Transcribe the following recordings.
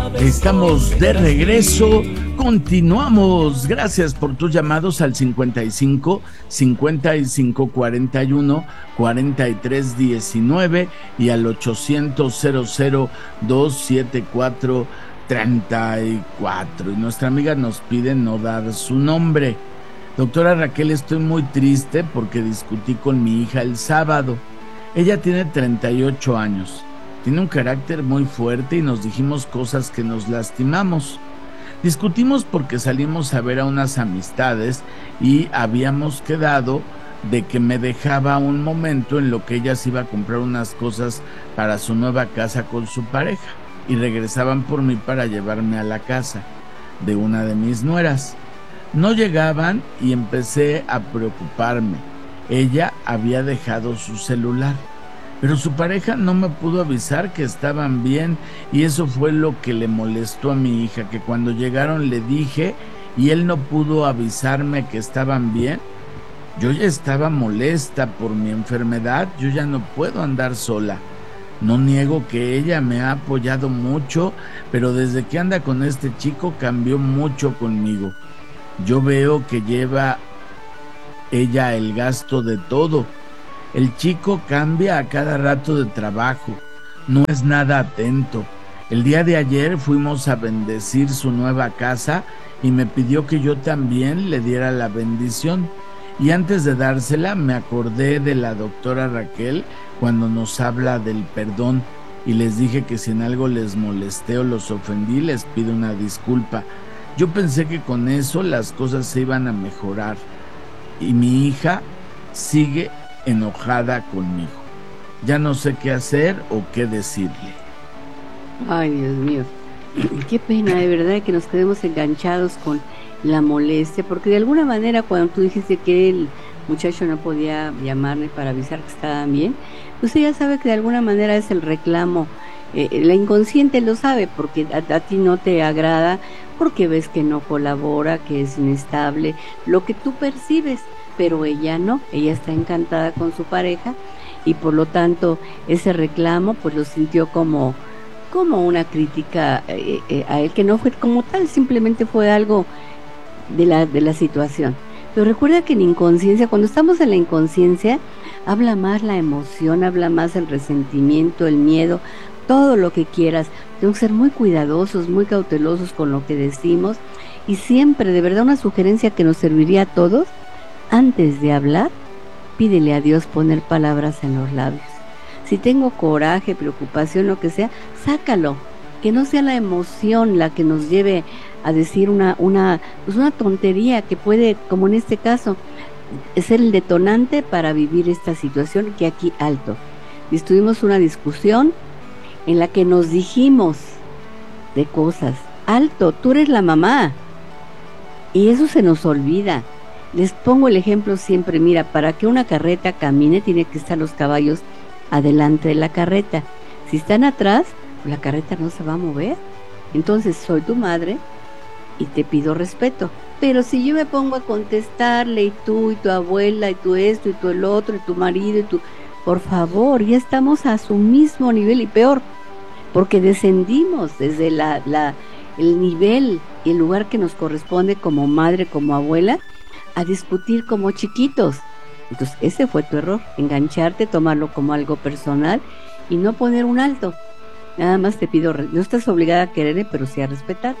Estamos de regreso, continuamos. Gracias por tus llamados al 55 41 43 19 y al 800 274 34. Y nuestra amiga nos pide no dar su nombre. Doctora Raquel, estoy muy triste porque discutí con mi hija el sábado. Ella tiene 38 años. Tiene un carácter muy fuerte y nos dijimos cosas que nos lastimamos. Discutimos porque salimos a ver a unas amistades y habíamos quedado de que me dejaba un momento en lo que ella se iba a comprar unas cosas para su nueva casa con su pareja y regresaban por mí para llevarme a la casa de una de mis nueras. No llegaban y empecé a preocuparme. Ella había dejado su celular, pero su pareja no me pudo avisar que estaban bien y eso fue lo que le molestó a mi hija, que cuando llegaron le dije y él no pudo avisarme que estaban bien. Yo ya estaba molesta por mi enfermedad, yo ya no puedo andar sola. No niego que ella me ha apoyado mucho, pero desde que anda con este chico cambió mucho conmigo. Yo veo que lleva ella el gasto de todo. El chico cambia a cada rato de trabajo, no es nada atento. El día de ayer fuimos a bendecir su nueva casa y me pidió que yo también le diera la bendición. Y antes de dársela me acordé de la doctora Raquel cuando nos habla del perdón y les dije que si en algo les molesté o los ofendí les pido una disculpa. Yo pensé que con eso las cosas se iban a mejorar y mi hija sigue enojada conmigo. Ya no sé qué hacer o qué decirle. Ay, Dios mío, qué pena de verdad que nos quedemos enganchados con la molestia, porque de alguna manera cuando tú dijiste que el muchacho no podía llamarle para avisar que estaban bien, usted ya sabe que de alguna manera es el reclamo. La inconsciente lo sabe porque a ti no te agrada, porque ves que no colabora, que es inestable, lo que tú percibes, pero ella no, ella está encantada con su pareja y por lo tanto ese reclamo pues lo sintió como una crítica a él, que no fue como tal, simplemente fue algo de la situación. Pero recuerda que en inconsciencia, cuando estamos en la inconsciencia, habla más la emoción, habla más el resentimiento, el miedo, todo lo que quieras. Tenemos que ser muy cuidadosos, muy cautelosos con lo que decimos y siempre, de verdad, una sugerencia que nos serviría a todos: antes de hablar, pídele a Dios poner palabras en los labios. Si tengo coraje, preocupación, lo que sea, sácalo. Que no sea la emoción la que nos lleve a decir una tontería que puede, como en este caso, ser el detonante para vivir esta situación que aquí alto. Y tuvimos una discusión en la que nos dijimos de cosas. Alto, tú eres la mamá. Y eso se nos olvida. Les pongo el ejemplo siempre, mira, para que una carreta camine tiene que estar los caballos adelante de la carreta. Si están atrás, la carreta no se va a mover. Entonces soy tu madre y te pido respeto. Pero si yo me pongo a contestarle y tú y tu abuela y tú esto y tú el otro y tu marido y tú, por favor, ya estamos a su mismo nivel y peor, porque descendimos desde el nivel y el lugar que nos corresponde como madre, como abuela, a discutir como chiquitos. Entonces ese fue tu error, engancharte, tomarlo como algo personal y no poner un alto. Nada más te pido, no estás obligada a quererme, pero sí a respetar.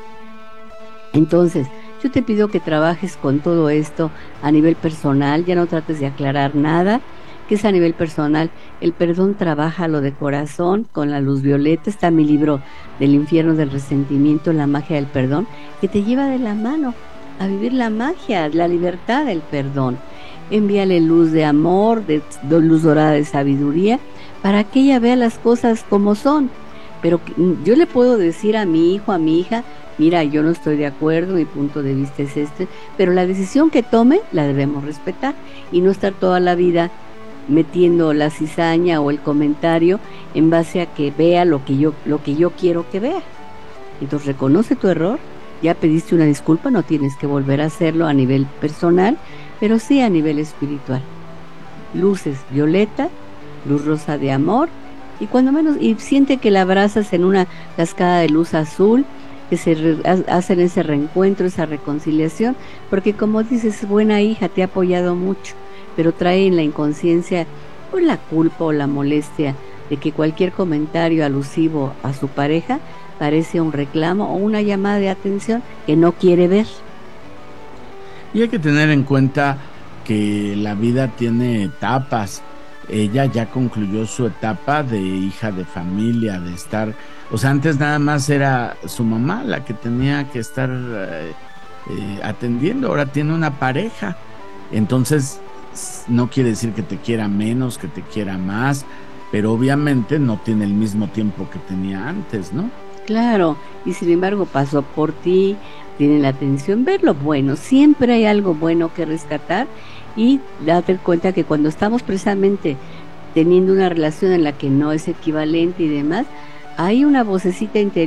Entonces yo te pido que trabajes con todo esto a nivel personal, ya no trates de aclarar nada, que es a nivel personal. El perdón, trabájalo de corazón con la luz violeta. Está mi libro del infierno del resentimiento, la magia del perdón, que te lleva de la mano a vivir la magia, la libertad del perdón. Envíale luz de amor, de luz dorada de sabiduría, para que ella vea las cosas como son. Pero yo le puedo decir a mi hijo, a mi hija, mira, yo no estoy de acuerdo, mi punto de vista es este, pero la decisión que tome la debemos respetar y no estar toda la vida metiendo la cizaña o el comentario en base a que vea lo que yo quiero que vea. Entonces reconoce tu error, ya pediste una disculpa, no tienes que volver a hacerlo a nivel personal, pero sí a nivel espiritual. Luces violeta, luz rosa de amor y cuando menos, y siente que la abrazas en una cascada de luz azul, que hacen ese reencuentro, esa reconciliación, porque como dices, buena hija, te ha apoyado mucho, pero trae en la inconsciencia pues la culpa o la molestia de que cualquier comentario alusivo a su pareja parece un reclamo o una llamada de atención que no quiere ver. Y hay que tener en cuenta que la vida tiene etapas. Ella ya concluyó su etapa de hija de familia, de estar, o sea, antes nada más era su mamá la que tenía que estar atendiendo, ahora tiene una pareja. Entonces, no quiere decir que te quiera menos, que te quiera más, pero obviamente no tiene el mismo tiempo que tenía antes, ¿no? Claro, y sin embargo pasó por ti, tiene la atención, ver lo bueno, siempre hay algo bueno que rescatar y date cuenta que cuando estamos precisamente teniendo una relación en la que no es equivalente y demás, hay una vocecita interior